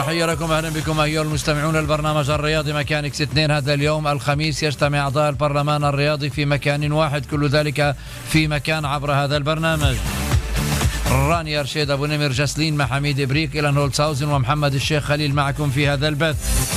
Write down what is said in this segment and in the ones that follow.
تحية لكم، أهلا بكم أيها المستمعون. البرنامج الرياضي مكان إكس 2. هذا اليوم الخميس يجتمع أعضاء البرلمان الرياضي في مكان واحد، كل ذلك في مكان عبر هذا البرنامج. رانيا رشيد، أبو نمر جسلين، مع حميد إبريك، إلان هولتساوزن ومحمد الشيخ خليل معكم في هذا البث.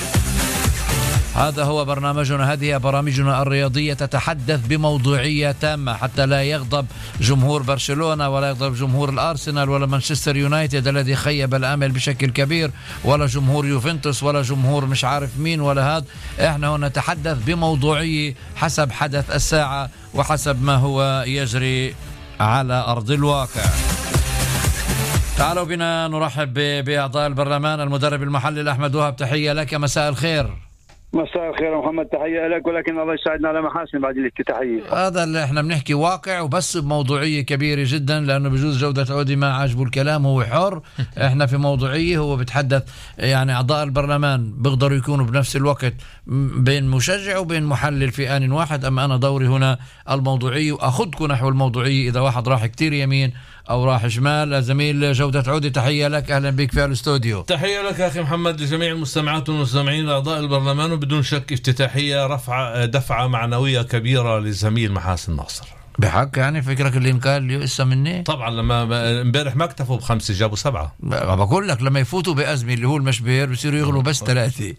هذا هو برنامجنا، هذه برامجنا الرياضية تتحدث بموضوعية تامة حتى لا يغضب جمهور برشلونة ولا يغضب جمهور الأرسنال ولا مانشستر يونايتد الذي خيب الأمل بشكل كبير، ولا جمهور يوفنتوس ولا جمهور مش عارف مين ولا هذا. احنا هنا نتحدث بموضوعية حسب حدث الساعة وحسب ما هو يجري على أرض الواقع. تعالوا بنا نرحب بأعضاء البرلمان. المدرب المحلي أحمد وهب، تحية لك، مساء الخير. مساء الخير يا محمد، تحية لك، ولكن الله يساعدنا على محاسن بعد الافتتاحية. هذا اللي احنا بنحكي واقع وبس بموضوعية كبيرة جدا، لأنه بجوز جودة عودي ما عجبه الكلام، هو حر. احنا في موضوعية، هو بتحدث يعني أعضاء البرلمان بيقدروا يكونوا بنفس الوقت بين مشجع وبين محلل في آن واحد. أما أنا دوري هنا الموضوعية، وأخذكم نحو الموضوعية إذا واحد راح كتير يمين أو راح شمال. زميل جودة عودي، تحية لك، أهلا بك في الاستوديو. تحية لك أخي محمد، لجميع المستمعات والمستمعين أعضاء البرلمان، وبدون شك افتتاحية دفعة معنوية كبيرة للزميل محاسن ناصر. بحق يعني فكرك اللي انقال لي قصة مني؟ طبعا لما امبارح ما اكتفوا ب5 جابوا 7. بقول لك لما يفوتوا بأزمة اللي هو المشبير بصيروا يغلوا بس 3.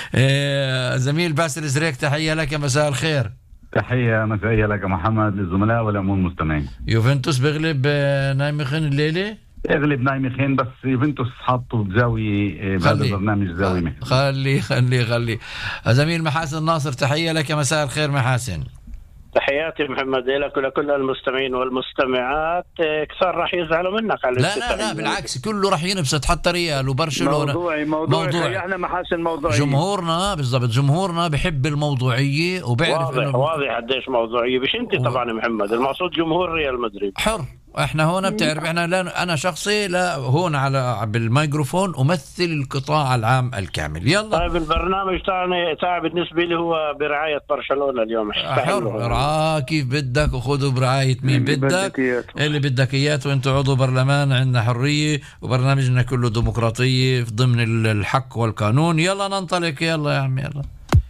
زميل باسل زريك، تحية لك، مساء الخير. تحية مسائية لك محمد، للزملاء والعموم المستمعين. يوفنتوس بيغلب نايمخين الليلة؟ يغلب نايمخين، بس يوفنتوس حطوا بزاوية بهذا البرنامج زاوية محور. خلي زميل محاسن ناصر، تحية لك، مساء الخير محاسن. تحياتي محمد لك ولكل المستمعين والمستمعات. كثار راح يزعلوا منك على لا بالعكس، كله راح ينبسط، حتى ريال وبرشلونة. موضوعي احنا محاسن موضوعية. جمهورنا بالضبط، جمهورنا بحب الموضوعية وبيعرف واضح قديش موضوعية. مش انت طبعا محمد، المقصود جمهور ريال مدريد حر. احنا هون بتعرف احنا لا، انا شخصي لا هون على بالميكروفون امثل القطاع العام الكامل. يلا طيب، البرنامج تاعي بالنسبه لي هو برعايه برشلونه اليوم. حر كيف بدك، وخذوا برعايه مين بدك اللي بدك اياه، وانتم عضو برلمان، عندنا حريه وبرنامجنا كله ديمقراطيه في ضمن الحق والقانون. يلا ننطلق، يلا يا عم يلا.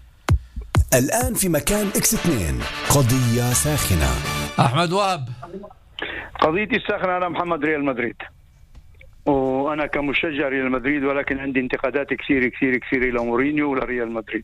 الآن في مكان إكس 2 قضية ساخنة. أحمد وهب. قضيتي الساخنة أنا محمد ريال مدريد، وأنا كمشجع ريال مدريد، ولكن عندي انتقادات كثير إلى مورينيو ولريال مدريد.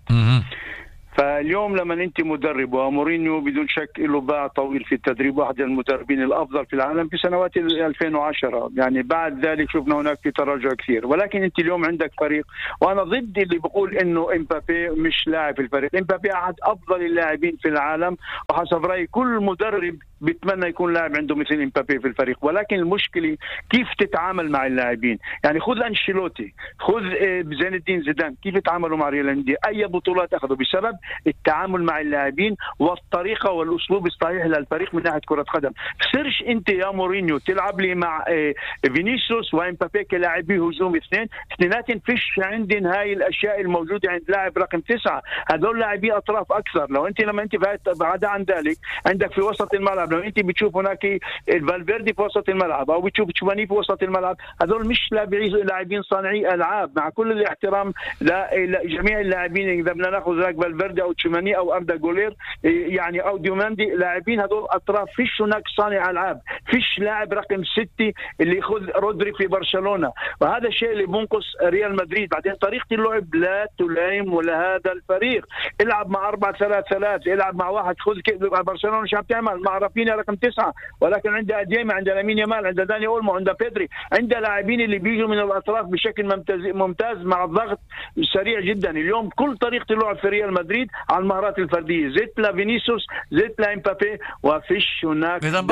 فاليوم لما انت مدرب، ومورينيو بدون شك له باع طويل في التدريب، واحد المدربين الافضل في العالم في سنوات 2010، يعني بعد ذلك شفنا هناك في تراجع كثير. ولكن انت اليوم عندك فريق، وانا ضد اللي بقول انه امبابي مش لاعب في الفريق. امبابي احد افضل اللاعبين في العالم، وحسب رايي كل مدرب بيتمنى يكون لاعب عنده مثل امبابي في الفريق. ولكن المشكله كيف تتعامل مع اللاعبين. يعني خذ انشيلوتي، خذ زين الدين زيدان، كيف يتعاملوا مع ريال مدريد، اي بطولات اخذوا بسبب التعامل مع اللاعبين والطريقه والاسلوب الصحيح للفريق من ناحيه كره قدم. صرش انت يا مورينيو تلعب لي مع فينيسيوس وامبابي كلاعبي هجوم اثنيناتهم فيش عندن هاي الاشياء الموجوده عند لاعب رقم 9. هذول لاعبي اطراف اكثر. لو انت لما انت بعد عن ذلك عندك في وسط الملعب، لو انت بتشوف هناك الفالفيردي في وسط الملعب او بتشوف تشواني في وسط الملعب، هذول مش لاعبين صانعي العاب، مع كل الاحترام لجميع اللاعبين. اذا بدنا ناخذ ذاك فالفيردي او تشواني او اردا جولير يعني او ديوماندي، لاعبين هذول اطراف، فيش هناك صانع العاب، فيش لاعب رقم 6 اللي ياخذ رودري في برشلونه. وهذا الشيء اللي بنقص ريال مدريد. بعدين طريقه اللعب لا تلائم ولا هذا الفريق. العب مع 4-3-3، العب مع واحد، خذ برشلونه مش عم تعمل مع رافينيا رقم 9، ولكن عندها اديما، عندها لامين يامال، عندها داني اولمو، عندها بيدري، عندها لاعبين اللي بيجوا من الاطراف بشكل ممتاز مع الضغط سريع جدا. اليوم كل طريقه اللعب في ريال مدريد على المهارات الفرديه، زيت لفينيسيوس، زيت لامبابي، وفيش هناك. اذا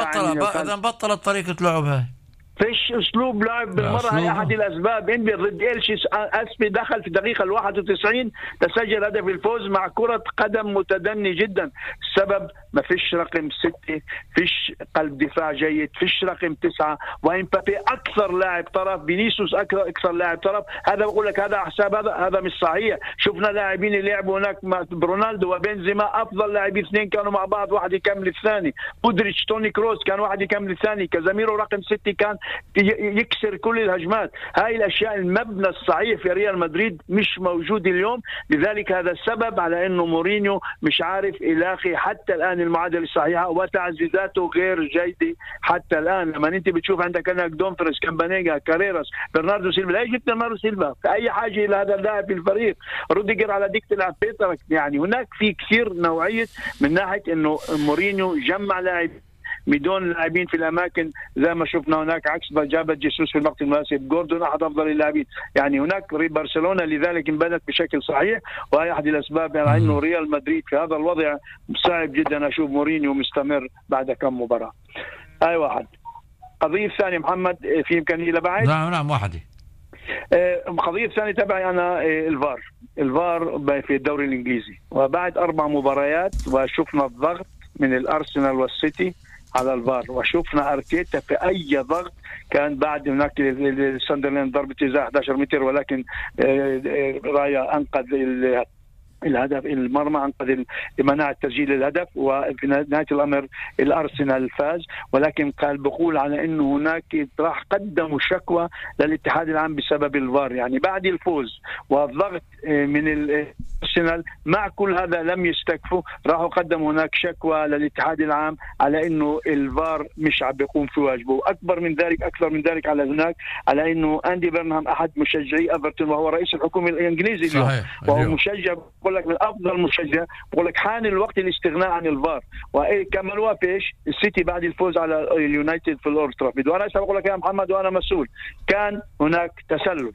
بطلت طريقه لعب هاي، فيش اسلوب لعب بالمره. هي احد الاسباب. انبي ضد إلشيس اسبي دخل في الدقيقه 91 تسجل هدف الفوز مع كره قدم متدني جدا. السبب ما فيش رقم 6، فيش قلب دفاع جيد، فيش رقم 9، وامبابي اكثر لاعب طرف، فينيسيوس اكثر لاعب طرف. هذا بقول لك هذا حساب، هذا مش صحيح. شفنا لاعبين اللي لعبوا هناك مع رونالدو وبنزيما، افضل لاعبين اثنين كانوا مع بعض، واحد يكمل الثاني. مودريتش، توني كروس، كان واحد يكمل الثاني. كازاميرو رقم 6 كان يكسر كل الهجمات. هاي الأشياء المبنى الصحيح في ريال مدريد مش موجود اليوم. لذلك هذا السبب على أنه مورينيو مش عارف يلاقي حتى الآن المعادلة الصحيحة، وتعزيزاته غير جيدة حتى الآن. لما أنت بتشوف عندك أنك دومفريس، كامبانيجا، كاريراس، برناردو سيلفا، لا جبت برناردو سيلفا أي حاجة إلى هذا اللاعب في الفريق. روديجر على ديك تلعب بيترك. يعني هناك في كثير نوعية من ناحية أنه مورينيو جمع لاعب بدون لاعبين في الاماكن زي ما شفنا هناك، عكس ما جابت جيسوس في الوقت المناسب. جوردون احد افضل اللاعبين. يعني هناك برشلونه لذلك انبنت بشكل صحيح، وهي احد الاسباب يعني انه ريال مدريد في هذا الوضع صعب جدا اشوف مورينيو مستمر بعد كم مباراه. هاي واحد. قضيه الثانيه محمد في امكانيه لبعد؟ نعم واحده. القضيه الثانيه تبعي انا الفار في الدوري الانجليزي، وبعد 4 مباريات وشفنا الضغط من الارسنال والسيتي على الفار، وشفنا ارتيتا في اي ضغط كان بعد هناك ساندرلاند ضربة جزاء 11 متر، ولكن رايا انقذ الهدف المرمى، انقذ منع تسجيل الهدف، وفي نهايه الامر الارسنال فاز. ولكن قال بقول على انه هناك راح قدموا شكوى للاتحاد العام بسبب الفار. يعني بعد الفوز والضغط من الارسنال مع كل هذا لم يستكفوا، راحوا قدموا هناك شكوى للاتحاد العام على انه الفار مش عم بيقوم في واجبه. اكثر من ذلك على هناك على انه اندي بيرنهام احد مشجعي ايفرتون وهو رئيس الحكومه الانجليزي اليوم، وهو مشجع بقول لك من افضل مشجع، بقول لك حان الوقت الاستغناء عن الفار. وكملوا فيش السيتي بعد الفوز على اليونايتد في الأولد ترافورد. وانا بقول لك يا محمد وانا مسؤول، كان هناك تسلل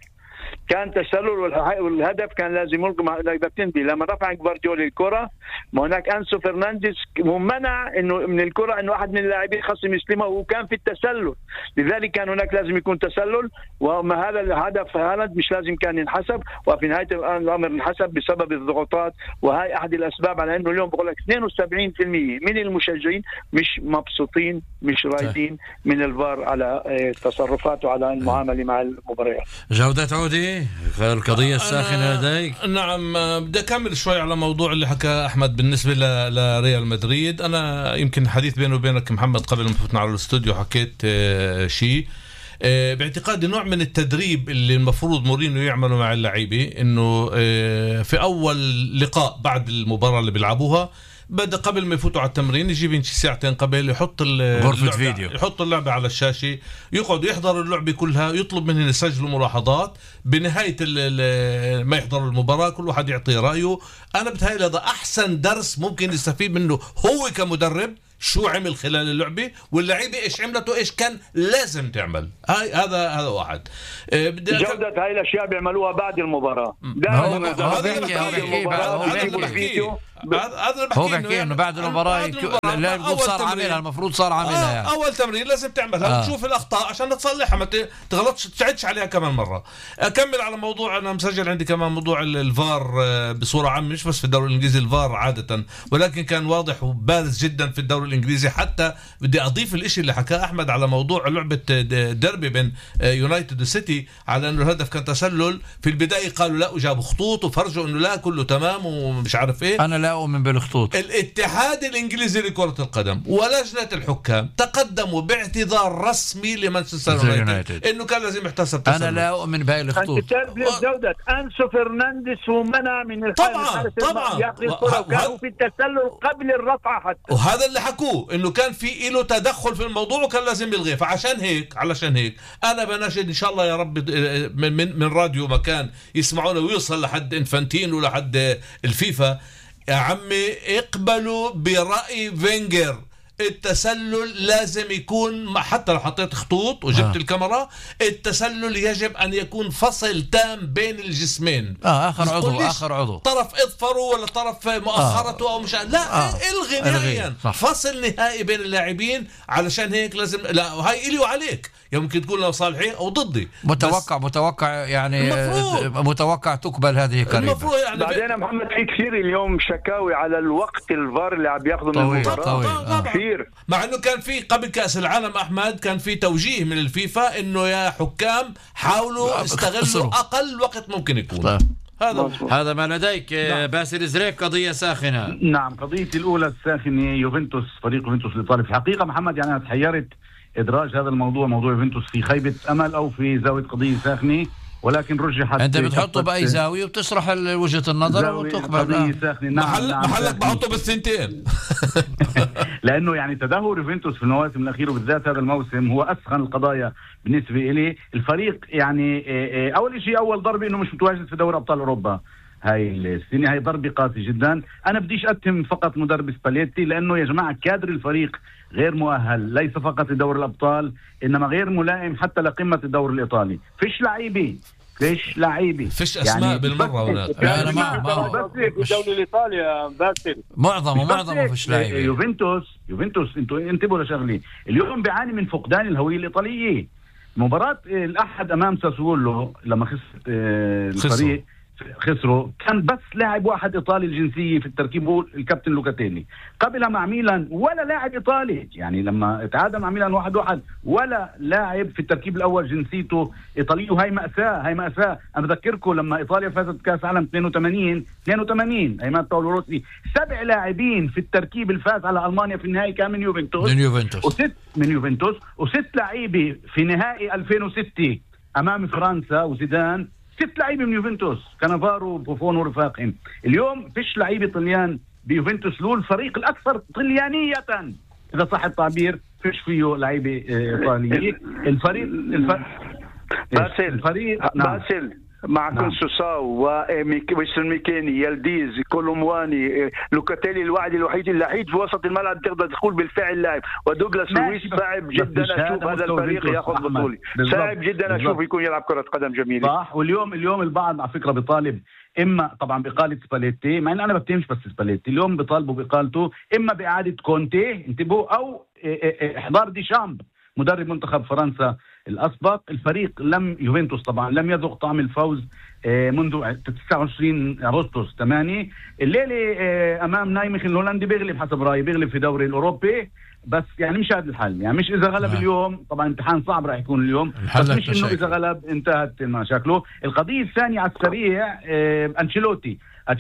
والهدف كان لازم يلقى به. لما رفع جوارديولا الكرة، ما هناك أنسو فرنانديز منع انه من الكرة انه احد من اللاعبين خصم يسلمه، وكان في التسلل. لذلك كان هناك لازم يكون تسلل، وما هذا الهدف هالاند مش لازم كان ينحسب، وفي نهاية الامر انحسب بسبب الضغوطات. وهي احد الاسباب على انه اليوم بقول لك 72% من المشجعين مش مبسوطين، مش رايدين من الفار على تصرفاته على المعاملة مع المباريات. جودة عودي القضية الساخنة لديك. نعم، بدي أكمل شوي على موضوع اللي حكى أحمد بالنسبة لريال مدريد. أنا يمكن حديث بيني وبينك محمد قبل ما فتنا على الاستوديو حكيت شيء باعتقادي نوع من التدريب اللي المفروض مورينيو يعمله مع اللعيبة، إنه في أول لقاء بعد المباراة اللي بيلعبوها بدأ قبل ما يفوتوا على التمرين يجيب شي ساعتين قبل يحط غرفة فيديو، يحط اللعبة على الشاشة، يقعد يحضر اللعبة كلها، يطلب منهم يسجلوا ملاحظات. بنهاية ما يحضروا المباراة كل واحد يعطي رأيه. أنا بتهيألي هذا أحسن درس ممكن يستفيد منه هو كمدرب، شو عمل خلال اللعبة واللعيبة ايش عملته، ايش كان لازم تعمل. هذا واحد. جودة هاي الاشياء بيعملوها بعد المباراة. هو بحكي انه بعد المباراة اللاعب صار عاملها، المفروض صار عاملها يعني. اول تمرين لازم تعملها وتشوف الاخطاء عشان تصلحها، ما تغلطش تعدش عليها كمان مرة. اكمل على موضوع، انا مسجل عندي كمان موضوع الفار بصورة عامة، مش بس في الدوري الانجليزي الفار عادة، ولكن كان واضح وبارز جدا في الدوري الانجليزي. حتى بدي اضيف الاشي اللي حكاه احمد على موضوع لعبة ديربي بين يونايتد وسيتي، على انه الهدف كان تسلل. في البداية قالوا لا وجابوا خطوط وفرجوا انه لا كله تمام ومش عارف ايه. انا لا اؤمن بالخطوط. الاتحاد الانجليزي لكرة القدم ولجنة الحكام تقدموا باعتذار رسمي لمانشستر يونايتد انه كان لازم يحتسب تسلل. انا لا اؤمن بهاي الخطوط. جودة انسو فرنانديز ومنع من طبعا ياخذ الكرة، وكانوا في التسلل قبل الرفعة حتى، وهذا اللي حكوه انه كان في له تدخل في الموضوع وكان لازم يلغيه. فعشان هيك انا بناشد ان شاء الله يا رب من راديو مكان يسمعونا ويوصل لحد انفانتين ولحد الفيفا، يا عمي اقبلوا برأي فينجر. التسلل لازم يكون، حتى لو حطيت خطوط وجبت الكاميرا، التسلل يجب أن يكون فصل تام بين الجسمين. آخر عضو طرف اظفره ولا طرف مؤخرته أو مش لا الغي نهائيا، فصل نهائي بين اللاعبين. علشان هيك لازم، لا هاي إلي وعليك، يمكن تكون لو صالحين أو ضدي. متوقع يعني متوقع تقبل هذه قريبا. يعني بعدين محمد في كثير اليوم شكاوي على الوقت الفار اللي عم ياخذوا من المباراة كثير، مع انه كان في قبل كأس العالم احمد كان في توجيه من الفيفا انه يا حكام حاولوا استغلوا اقل وقت ممكن يكون. هذا ما لديك باسل زريك. قضية ساخنة. نعم، قضيتي الأولى الساخنة فريق يوفنتوس الإيطالي. في الحقيقة محمد يعني أنا تحيرت ادراج هذا الموضوع، موضوع يوفنتوس، في خيبة امل او في زاوية قضية ساخنة، ولكن رجحت. انت بتحطه باي زاويه وبتشرح وجهه النظر وتقبل. محلك بحطه بالسنتين. لانه يعني تدهور يوفنتوس في المواسم الاخيره وبالذات هذا الموسم هو اسخن القضايا بالنسبه لي. الفريق يعني اول شيء اول ضربه انه مش متواجد في دوري ابطال اوروبا هاي السنه، هاي ضربه قاسيه جدا. انا بديش اتهم فقط مدرب سباليتي، لانه يا جماعه كادر الفريق غير مؤهل ليس فقط لدوري الابطال، انما غير ملائم حتى لقمه الدوري الايطالي. فيش لعيبه فيش اسماء يعني بالمره هناك. انا ما بس في الدوري الايطالي يا باسل معظمه فيش لعيبه. يوفنتوس انتوا انتبهوا لشغله، اليوم بيعاني من فقدان الهويه الايطاليه. مباراه الاحد امام ساسولو لما خسر الفريق خسروا، كان بس لاعب واحد ايطالي الجنسيه في التركيب هو الكابتن لوكاتيلي. قبلها مع ميلان ولا لاعب ايطالي، يعني لما تعادل مع ميلان 1-1 ولا لاعب في التركيب الاول جنسيته ايطاليه. وهي مأساة. انا بذكركم لما ايطاليا فازت بكاس عالم 82 ايام باولو روسي، 7 لاعبين في التركيب الفاز على المانيا في النهائي كان من يوفنتوس وست لعيبه في نهائي 2006 امام فرنسا وزيدان، 6 لعيبه من يوفنتوس، كانافارو بوفون ورفاقهم. اليوم فيش لعيبه طليان بيوفنتوس، له الفريق الاكثر طليانيه اذا صح التعبير، فيش فيه لعيبه ايطاليه. الفريق باسل مع كونسوساو وميكيني يلديز كولومواني لوكاتيلي الوحيد في وسط الملعب تقدر تقول بالفعل لاعب، ودوغلاس لويس صعب جدا اشوف هذا الفريق ياخذ بطوله، صعب جدا اشوف يكون يلعب كرة قدم جميلة. صح. واليوم البعض على فكرة بيطالب اما طبعا باقاله سباليتي، مع ان انا ما بتهمش بس سباليتي، اليوم بيطالبوا باقالته، اما باعاده كونتي انتبهوا، او احضار ديشامب مدرب منتخب فرنسا الأسبق. الفريق يوفنتوس طبعا لم يذوق طعم الفوز منذ 29 أغسطس 8 الليلة أمام نايمخ الهولندي، بيغلب حسب رأيي، بيغلب في دوري الأوروبي، بس يعني مش هذا الحل، يعني مش إذا غلب اليوم، طبعا امتحان صعب راح يكون اليوم، بس مش إنه إذا غلب انتهت مشاكله. القضية الثانية على السريع، أنشيلوتي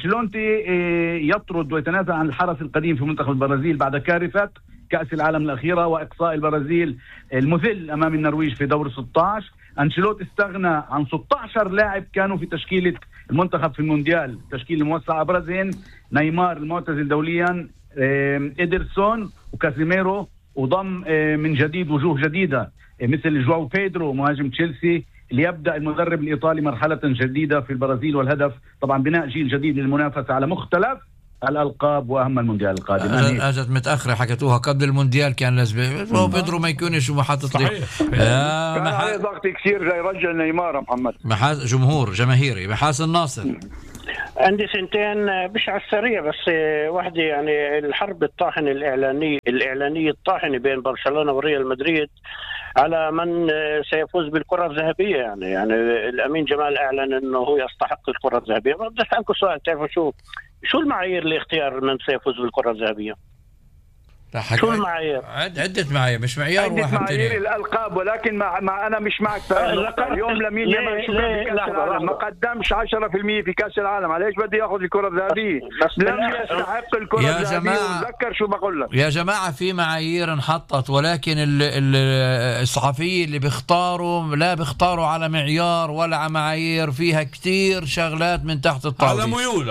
يطرد ويتنازل عن الحرس القديم في منتخب البرازيل بعد كارثة كأس العالم الأخيرة وإقصاء البرازيل المذل أمام النرويج في دور 16. أنشيلوتي استغنى عن 16 لاعب كانوا في تشكيلة المنتخب في المونديال، تشكيل الموسع أبرزين نيمار المعتزل دوليا، إيدرسون وكازيميرو، وضم من جديد وجوه جديدة مثل جواو بيدرو مهاجم تشيلسي، ليبدأ المدرب الإيطالي مرحلة جديدة في البرازيل، والهدف طبعا بناء جيل جديد للمنافسة على مختلف الألقاب وأهم المونديال القادم. أجت متأخرة، حكتوها قبل المونديال كان لازم بيدرو ما يكونش محطة لي كان عليه ضغط كثير جاي رجع نيمار محمد. جمهور جماهيري محاسن ناصر. عندي سنتين مش على السريع، بس واحدة يعني الحرب الطاحنة الإعلانية الطاحنة بين برشلونة وريال مدريد على من سيفوز بالكرة الذهبية. يعني الأمين جمال أعلن أنه هو يستحق الكرة الذهبية. بدي أسألكم سؤال، تعرفوا شو المعايير لاختيار من سيفوز بالكرة الذهبية؟ شو المعايير؟ عدة معايير، مش معيار واحد. معايير الألقاب، ولكن مع أنا مش معك. اليوم لمين ما قدمش 10% في كأس العالم، عليش بدي ياخذ الكرة الذهبية؟ لم يستحق الكرة الذهبية. وتذكر شو بقول لك يا جماعة، في معايير انحطت، ولكن الصحفيين اللي بيختاروا لا بيختاروا على معيار ولا على معايير، فيها كتير شغلات من تحت الطاولة، على ميول.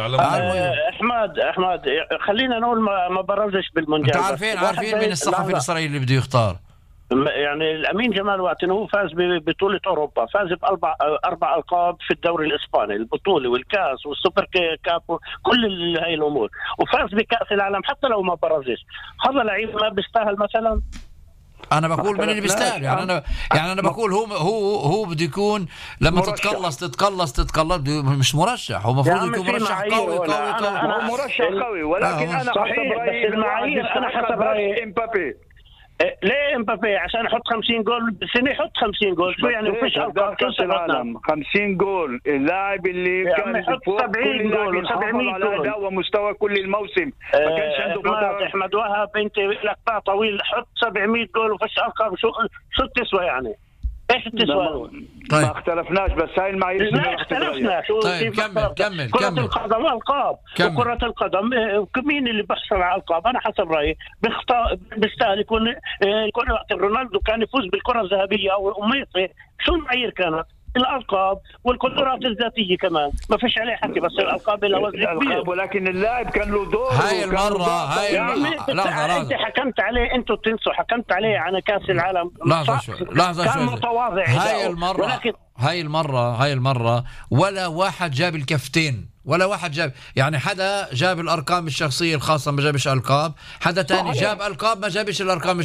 أحمد خلينا نقول ما برزش بالمونديال. عارفين من الصحفي الإسرائيلي اللي بده يختار. يعني الأمين جمال وقت هو فاز ببطولة أوروبا، فاز بأربع ألقاب في الدوري الإسباني، البطولة والكاس والسوبر كاب كل هاي الأمور، وفاز بكأس العالم حتى لو ما برزش. هذا لعيب ما بيستاهل مثلا؟ انا بقول من اللي بيستاهل، يعني انا بقول هو بده يكون لما تتقلص مش مرشح، هو المفروض يكون مرشح قوي. هو مرشح قوي، ولكن انا حسب رايي المعايير، انا حسب رايي امبابي. ليه امبابي؟ عشان يحط 50 جول بالسنه، يحط 50 جول، شو يعني؟ مفيش ألقاب كأس العالم 50 جول. اللاعب اللي كان يحط 70 جول و700 على أداء ومستوى كل الموسم، ما كانش عنده احمد وهب، انت لك طويل، حط 700 جول وفيش ألقاب، شو تسوى يعني؟ ايش التسوان؟ طيب. ما اختلفناش، بس هاي المعايير لا اختلفناش. طيب كمل. كرة القدم ألقاب، وكرة القدم مين اللي بيحصل على ألقاب؟ أنا حسب رأيي بيستاهل يكون وقت رونالدو كان يفوز بالكرة الذهبية أو ميسي. شو المعايير كانت؟ الألقاب والقدرات الذاتية كمان، ما فيش عليه حكي، بس الألقاب لها وزن كبير. ولكن اللاعب كان له دور. هاي المرة أنت حكمت عليه، أنتوا تنسوا حكمت عليه على كأس العالم. لحظة كان متواضع. هاي المرة ولا واحد جاب الكفتين، ولا واحد جاب، يعني حدا جاب الارقام الشخصيه الخاصه ما جابش القاب، حدا تاني جاب القاب ما جابش الارقام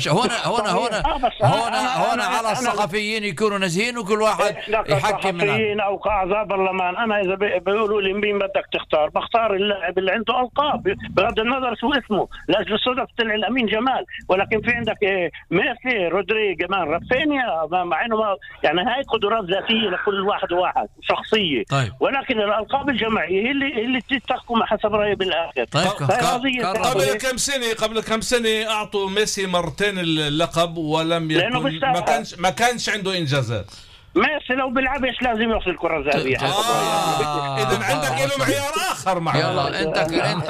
هنا على الصحفيين يكونوا نزهين وكل واحد يحكم من او قاعده برلمان. انا اذا بيقولوا لي مين بدك تختار، بختار اللاعب اللي عنده القاب بغض النظر شو اسمه. لاجل الصدف طلع الامين جمال، ولكن في عندك ميسي، رودريجو، كمان رافينيا، مع انه يعني هاي قدرات ذاتيه لكل واحد وواحد شخصيه. طيب. ولكن الالقاب الجماعيه اللي تحكم حسب رأيي بالآخر. طيب. قبل كم سنة أعطوا ميسي مرتين اللقب ولم يكن ما كانش عنده إنجازات. ميسي لو بيلعبش لازم يوصل الكرة الذهبية. إذا عندك له معيار آخر معه. يلا انت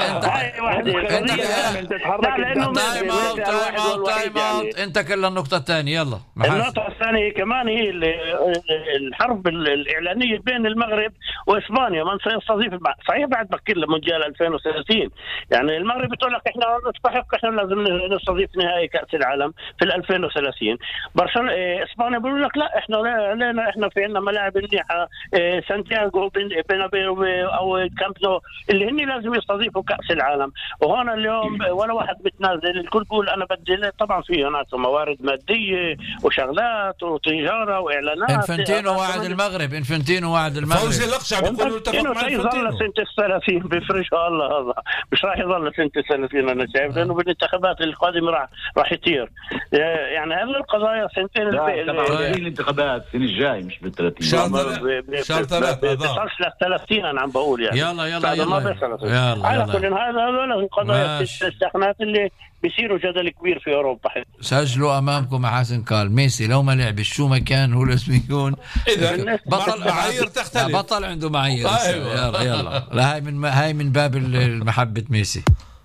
تايم اوت انت كل النقطة الثانية. يلا النقطة الثانية كمان هي الحرب الإعلانية بين المغرب وإسبانيا. من سيستضيف صحيح بعد بكير لمونديال 2030، يعني المغرب بتقول لك احنا نستحق، احنا لازم نستضيف نهائي كأس العالم في 2030. برشلونة إسبانيا بيقول لك لا، احنا في عندنا ملاعب منيحه، سانتياغو بيرنابيو او كامب نو اللي هني لازم يستضيفوا كاس العالم. وهنا اليوم ولا واحد بتنازل، الكل بيقول انا بدي. طبعا في هناك موارد ماديه وشغلات وتجاره واعلانات. انفنتينو وعد المغرب فوزي الأقشع بيقولوا اتفق مع انفنتينو سنه 30 بفرش الله، هذا مش راح يظل سنه 30 انا شايف، لانه بالانتخابات القادمه راح يطير. يعني هذه القضايا سنتين الانتخابات السنه الجاي مش بال30 شهر 3 بتصلش ل30 انا عم بقول يعني. يلا على كل هذول القضايا السخنات اللي بيصيروا جدل كبير في اوروبا. سجلوا امامكم محاسن قال ميسي لو ما لعب شو ما كان هو لازم يكون اذا معايير تختلف، بطل عنده معايير. يلا لا هاي من باب المحبة ميسي.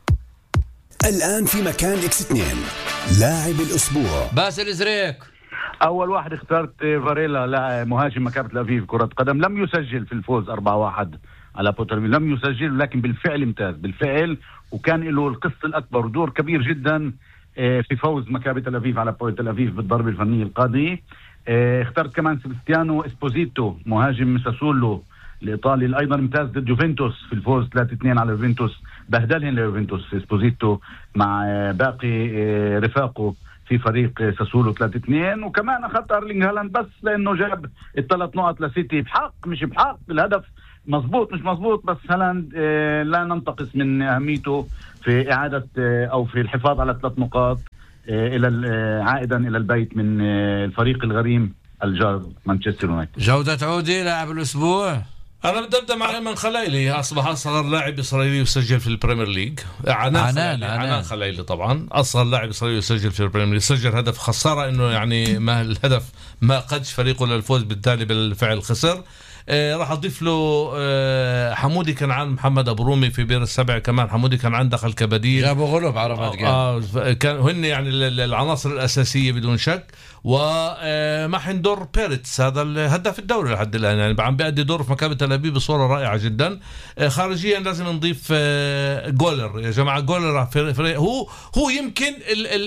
الآن في مكان إكس 2 لاعب الأسبوع. باسل زريك اول واحد اخترت فاريلا، لاعب مهاجم مكابة تل أبيب كرة قدم. لم يسجل في الفوز 4-1 على بوترفيل، لم يسجل، لكن بالفعل امتاز بالفعل، وكان له القسط الاكبر ودور كبير جدا في فوز مكابة تل أبيب على تل أبيب بالضربة الفنية القاضية. اخترت كمان سيبستيانو اسبوزيتو مهاجم ساسولو الايطالي، ايضا امتاز ضد يوفنتوس في الفوز 3-2 على يوفنتوس، بهدلهم ليوفنتوس اسبوزيتو مع باقي رفاقه في فريق ساسولو 3-2. وكمان اخذت ارلينغ هالاند بس لانه جاب ال3 نقط لسيتي بحق مش بحق، الهدف مزبوط مش مزبوط، بس هالاند لا ننتقص من اهميته في اعادة او في الحفاظ على 3 نقاط عائدا الى البيت من الفريق الغريم الجار مانشستر يونايتد. جودة عودي لاعب الاسبوع. أنا بدي أبدأ مع أيمن خليلي، أصبح أصغر لاعب إسرائيلي يسجل في البريمير ليج. عنان خليلي طبعا أصغر لاعب إسرائيلي يسجل في البريمير ليج، سجل هدف. خسارة إنه يعني ما الهدف ما قدش فريقه للفوز، بالتالي بالفعل خسر. راح أضيف له حمودي كنعان، محمد أبو رومي في بير السبع، كمان حمودي كنعان دخل كبديل، جابوا غلب عرفات كان هن يعني العناصر الأساسية بدون شك. ومحندور بيرتس هذا الهداف الدوري لحد الآن، يعني عم بيأدي دور في مكابة تل أبيب بصورة رائعة جدا. خارجيا لازم نضيف جولر يا جماعة. جولر هو يمكن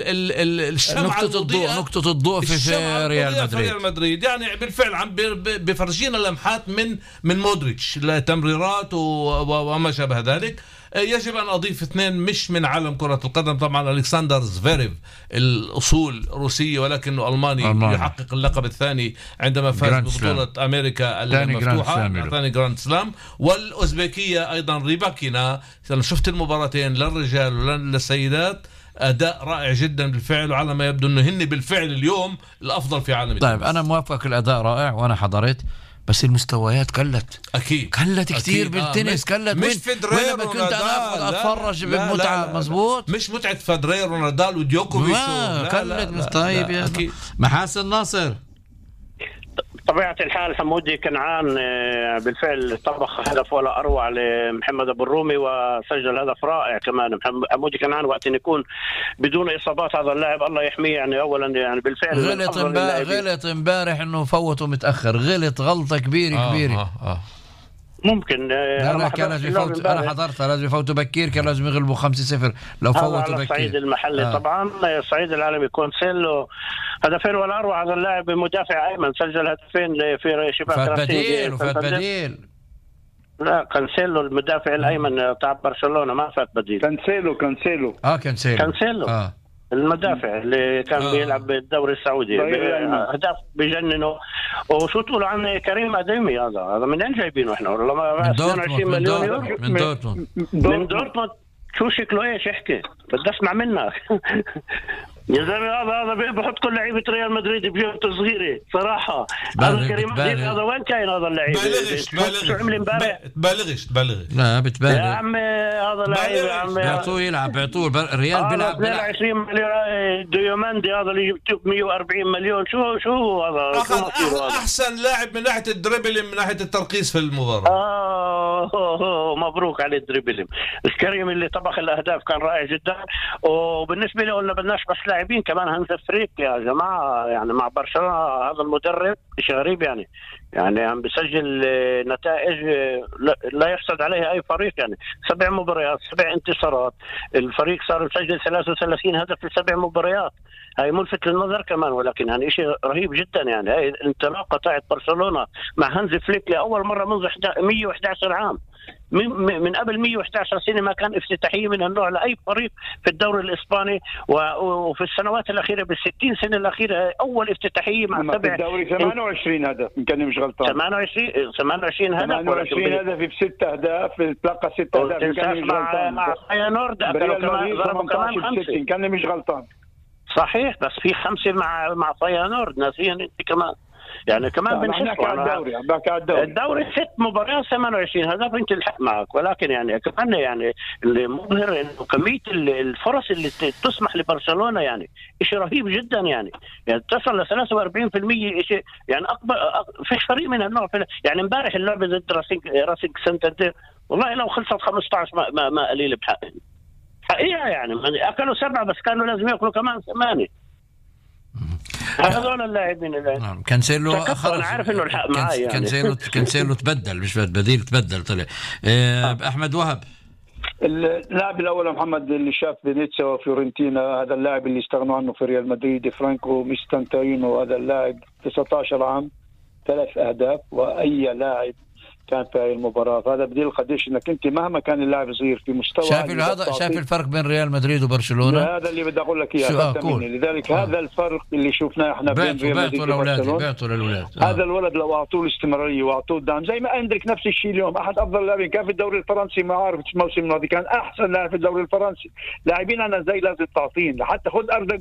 نقطة الضوء في ريال مدريد، يعني بالفعل عم بفرجينا لمحات من مودريتش لتمريرات وما شابه ذلك. يجب أن أضيف 2 مش من عالم كرة القدم طبعا، ألكسندر زفيريف الأصول روسية ولكنه ألماني يحقق اللقب الثاني عندما فاز ببطولة أمريكا المفتوحة، ثاني جراند سلام. والأوزبكية أيضا ريباكينا، أنا شفت المباراتين للرجال وللسيدات، أداء رائع جدا بالفعل، وعلى ما يبدو أنه هن بالفعل اليوم الأفضل في عالم التنس. طيب أنا موافق، الأداء رائع وأنا حضرت، بس المستويات قلت كثير بالتنس. قلت مش فيدرير وين كنت انا اتفرج بمتعه. مزبوط، مش متعه فيدرير ونادال وديوكوفيتش. قلت. طيب يا محاسن ناصر. طبيعة الحال حمودي كنعان بالفعل طبخ هدف ولا أروع لمحمد أبو الرومي وسجل هدف رائع كمان. حمودي كنعان وقت يكون بدون إصابات هذا اللاعب الله يحميه يعني. أولا يعني بالفعل غلط امبارح إنه فوته متأخر، غلط غلطة كبيرة. ممكن أنا حضرتها لازم يفوتوا بكير، كان لازم يغلبوا 5-0 لو فوتوا بكير. على الصعيد المحلي طبعا الصعيد العالمي كونسيلو هدفين ولا أروع. هذا اللاعب مدافع أيمن سجل هدفين في شباك فات بديل. لا كانسيلو المدافع الأيمن تاع برشلونة ما فات بديل. كانسيلو المدافع اللي كان بيلعب بالدوري السعودي هدف بيجننوا. وشو تقولوا عن كريم أديمي؟ هذا من أين جايبينه احنا؟ والله 22 مليون يورو من دورتموند. شو شكله ايش يحكي؟ بدي اسمع منك. يا زلمه هذا بحط كل لعيبه ريال مدريد بجيبته صغيره صراحه. هذا كريم أديمي هذا وين كاين هذا اللعيب؟ شو عمل امبارح؟ تبالغش لا بتبالغ يا عمي. هذا لعيب يا عمي بيعطوه يلعب بيعطوه الريال بيلعب 22 مليون. ديوماندي هذا اللي جبته 140 مليون. شو هذا؟ احسن لاعب من ناحيه الدريبل من ناحيه الترقيص في المباراه. مبروك على الدريبل. الكريم اللي طبخ الاهداف كان رائع جدا. وبالنسبه لي قلنا بدناش بس لاعبين كمان هانز فليك يا جماعه يعني مع برشلونه. هذا المدرب شيء غريب يعني عم بيسجل نتائج لا يحسد عليها اي فريق يعني. 7 مباريات 7 انتصارات. الفريق صار يسجل 33 هدف في 7 مباريات. هاي ملفت للنظر كمان ولكن يعني شيء رهيب جدا يعني. هاي الانطلاقه تاعت برشلونه مع هانز فليك لاول مره منذ 111 عام. من قبل 111 سنة ما كان افتتاحية من النوع لأي فريق في الدوري الإسباني. وفي السنوات الأخيرة بال60 سنة الأخيرة أول افتتاحية مع في الدوري 28 هدف إن كان مش غلطان. 28 هدف 28 هدف ب6 أهداف في البلاقة 6 أهداف إن كان مش غلطان. مع فاينورد ضربوا كمان 5 إن كان مش غلطان. صحيح بس في 5 مع فاينورد ناسيين انت كمان يعني كمان بنحكي على الدوري 6 مباريات 28 هدف انت الحق معك. ولكن يعني كمان يعني اللي مبهر انه كميه الفرص اللي تسمح لبرشلونه يعني شيء رهيب جدا يعني تصل ل 43% شيء يعني اكبر فيش فريق من النوع يعني. امبارح اللعبه ضد راسينج سانتاندير والله لو خلصت 15 ما قليل بحقهم حقيقه يعني اكلوا 7 بس كانوا لازم ياكلوا كمان 8. هذول اللاعبين نعم. كانسيلو انا عارف انه الحق معي يعني. كانسيلو تبدل مش بديل تبدل طلع. احمد وهب اللاعب الاول محمد اللي شاف فينيسيا وفيورنتينا. هذا اللاعب اللي استغنوا عنه في ريال مدريد فرانكو ميستانتاينو. هذا اللاعب 19 عام 3 أهداف. واي لاعب كان في هذه المباراة. هذا بديل قديش انك انت مهما كان اللاعب صغير في مستوى. شايف الفرق بين ريال مدريد وبرشلونة؟ هذا اللي بدي اقول لك اياه. لذلك هذا الفرق اللي شفناه احنا بين ريال مدريد وبرشلونة. بعتوا للأولاد. هذا الولد لو اعطوه الاستمرارية واعطوه الدعم زي ما اندريك نفس الشيء اليوم احد افضل اللاعبين كان في الدوري الفرنسي. ما عارف الموسم الماضي كان احسن لاعب في الدوري الفرنسي. لاعبين انا زي لازم تعطين لحتى خذ أردا